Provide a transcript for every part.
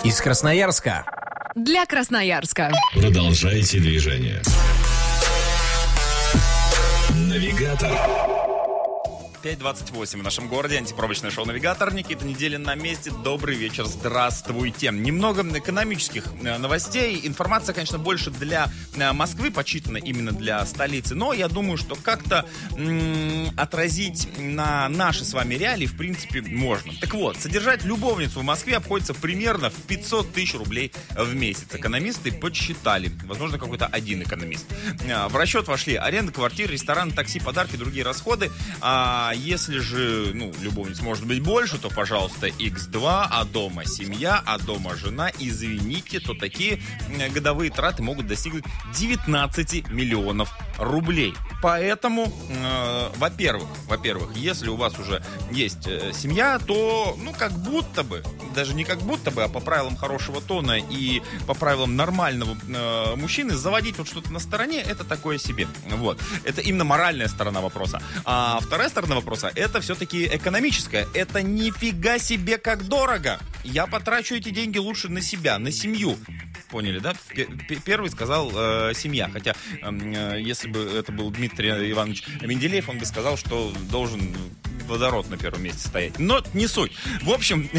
Из Красноярска. Для Красноярска. Продолжайте движение. Навигатор. 5:28 в нашем городе. Антипробочное шоу «Навигатор». Никита Неделин на месте. Добрый вечер. Здравствуйте. Немного экономических новостей. Информация, конечно, больше для Москвы, почитана именно для столицы. Но я думаю, что как-то отразить на наши с вами реалии, в принципе, можно. Так вот, содержать любовницу в Москве обходится примерно в 500 тысяч рублей в месяц. Экономисты подсчитали. Возможно, какой-то один экономист. В расчет вошли аренда квартир, ресторан, такси, подарки, другие расходы. Если же, любовниц может быть больше, то, пожалуйста, x2, а дома семья, а дома жена. Извините, то такие годовые траты могут достигнуть 19 миллионов рублей. Поэтому, во-первых, если у вас уже есть семья, то, как будто бы, даже не как будто бы, а по правилам хорошего тона и по правилам нормального мужчины, заводить вот что-то на стороне, это такое себе. Вот. Это именно моральная сторона вопроса. А вторая сторона вопроса, это все-таки экономическая. Это нифига себе как дорого. Я потрачу эти деньги лучше на себя, на семью. Поняли, да? Первый сказал семья. Хотя, если бы это был Дмитрий Иванович Менделеев, он бы сказал, что должен водород на первом месте стоять. Но не суть. В общем,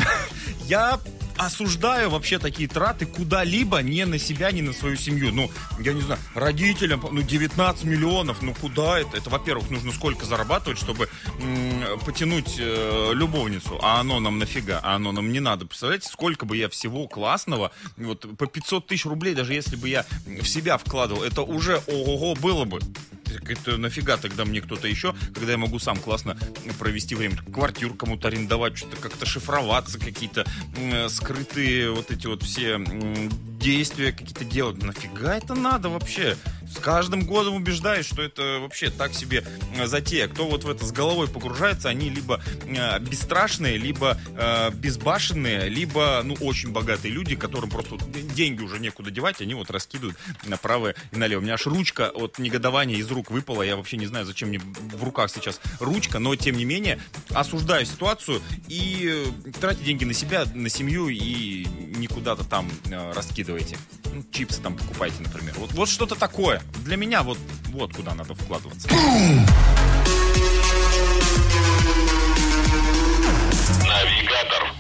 я осуждаю вообще такие траты куда-либо, не на себя, не на свою семью. Я не знаю, родителям, 19 миллионов, куда это? Это, во-первых, нужно сколько зарабатывать, чтобы потянуть любовницу, а оно нам нафига, а оно нам не надо. Представляете, сколько бы я всего классного, вот по 500 тысяч рублей, даже если бы я в себя вкладывал, это уже ого-го было бы. Это нафига тогда мне кто-то еще, когда я могу сам классно провести время, квартиру кому-то арендовать, что-то как-то шифроваться, какие-то скрытые вот эти вот все действия какие-то делать. Нафига это надо вообще? С каждым годом убеждаюсь, что это вообще так себе затея. Кто вот в это с головой погружается, они либо бесстрашные, либо безбашенные, либо, очень богатые люди, которым просто деньги уже некуда девать, они вот раскидывают направо и налево. У меня аж ручка от негодования из рук выпала. Я вообще не знаю, зачем мне в руках сейчас ручка, но тем не менее осуждаю ситуацию и тратьте деньги на себя, на семью и не куда-то там раскидывайте. Чипсы там покупайте, например. Вот что-то такое. Для меня вот куда надо вкладываться. Навигатор.